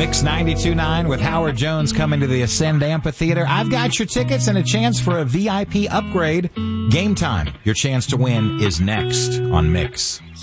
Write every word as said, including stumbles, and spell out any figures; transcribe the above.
Mix ninety-two point nine with Howard Jones coming to the Ascend Amphitheater. I've got your tickets and a chance for a V I P upgrade. Game time. Your chance to win is next on Mix.